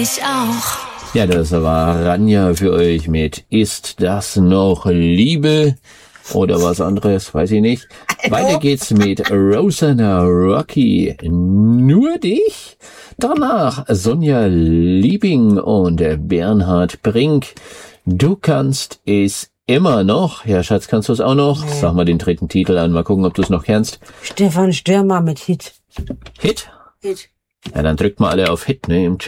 ich auch. Ja, das war Ranja für euch mit Ist das noch Liebe? Oder was anderes, weiß ich nicht. Weiter geht's mit Rosanna Rocky, Nur dich. Danach Sonja Liebing und Bernhard Brink, Du kannst es immer noch. Ja, Schatz, kannst du es auch noch? Nee. Sag mal den dritten Titel an, mal gucken, ob du es noch kennst. Stefan Stürmer mit Hit. Hit? Hit. Ja, dann drückt mal alle auf Hit, ne, im Chat.